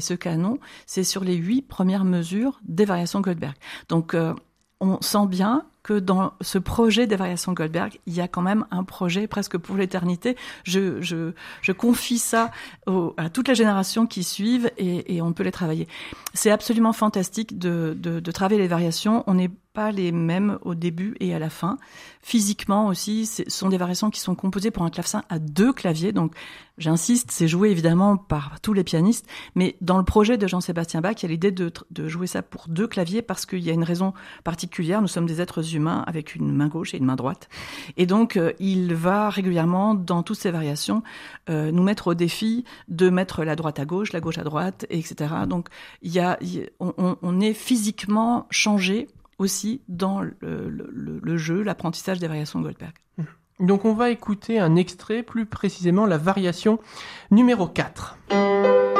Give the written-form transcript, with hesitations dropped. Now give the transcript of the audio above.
Ce canon, c'est sur les 8 premières mesures des variations Goldberg. Donc, on sent bien que dans ce projet des variations Goldberg, il y a quand même un projet presque pour l'éternité. Je confie ça à toutes les générations qui suivent et on peut les travailler. C'est absolument fantastique de travailler les variations. On n'est pas les mêmes au début et à la fin. Physiquement aussi, ce sont des variations qui sont composées pour un clavecin à 2 claviers. Donc, j'insiste, c'est joué évidemment par tous les pianistes, mais dans le projet de Jean-Sébastien Bach, il y a l'idée de jouer ça pour 2 claviers parce qu'il y a une raison particulière. Nous sommes des êtres humains avec une main gauche et une main droite. Et donc, il va régulièrement, dans toutes ces variations, nous mettre au défi de mettre la droite à gauche, la gauche à droite, etc. Donc, on est physiquement changé aussi dans le jeu, l'apprentissage des variations Goldberg. Donc on va écouter un extrait, plus précisément la variation numéro 4.